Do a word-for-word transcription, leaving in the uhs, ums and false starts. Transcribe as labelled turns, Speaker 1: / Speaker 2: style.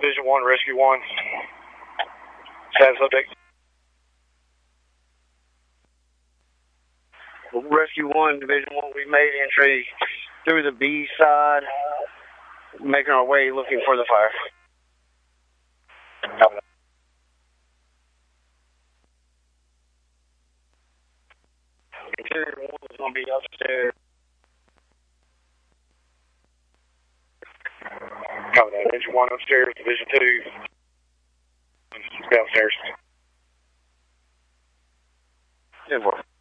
Speaker 1: Division one, Rescue one. Status update. Rescue one, Division one, we made entry through the B side, making our way looking for the fire. Interior one is going to be upstairs. Copy that. Division one upstairs, Division two downstairs. ten four.